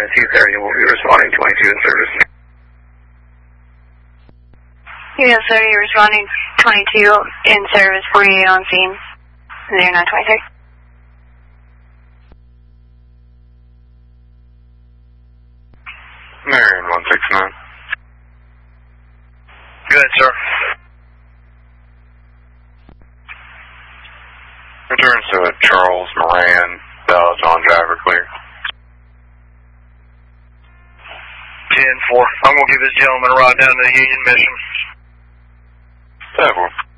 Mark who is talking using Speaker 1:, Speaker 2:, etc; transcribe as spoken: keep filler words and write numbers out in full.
Speaker 1: Northeast area will be responding twenty-two in service.
Speaker 2: Yes, sir, you're responding twenty-two in service, forty-eight on scene, zero nine twenty-three.
Speaker 3: Marion one six nine.
Speaker 1: Good, sir.
Speaker 3: Return to Charles Moran, Dallas on driver clear.
Speaker 1: ten four. I'm going to give this gentleman a ride down to the Union Mission.
Speaker 3: Several.